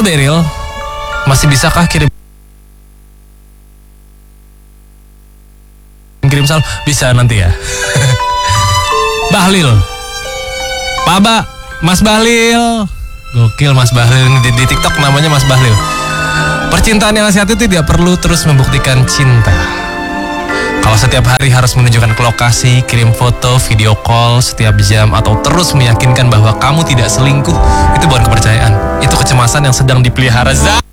Beril, masih bisakah kirim saldo? Bisa nanti ya. Bahlil, Pak Mas Bahlil, gokil Mas Bahlil ini di TikTok namanya Mas Bahlil. Percintaan yang sehat itu tidak perlu terus membuktikan cinta. Kalau setiap hari harus menunjukkan ke lokasi, kirim foto, video call setiap jam, atau terus meyakinkan bahwa kamu tidak selingkuh, itu bukan kepercayaan. Itu kecemasan yang sedang dipelihara.